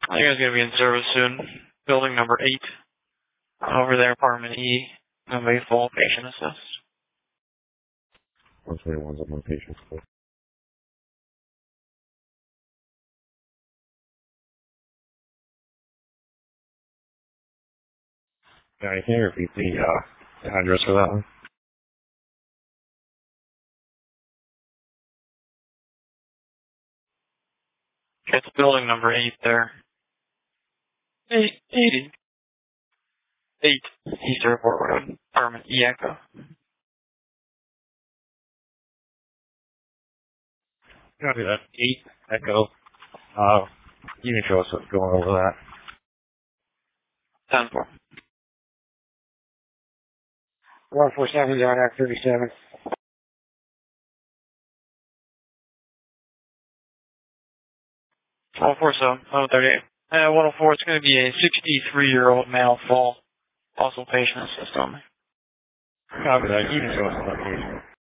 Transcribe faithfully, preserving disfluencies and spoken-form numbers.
You guys gonna be in service soon. Building number eight. Over there, apartment E. Gonna be full patient assist. one twenty-one's on my patient. Yeah, I can repeat the uh, address for that one. It's building number eight there. Eight, eighty. Eight, East Airport Road, apartment E Echo. Copy that. eight Echo. Uh, you can show us what's going over that. ten four. one four seven, John Act thirty-seven. one four seven, one thirty-eight. Uh, one oh four, it's going to be a sixty-three-year-old male full. Also patient assist only. Copy that. You can show us the location.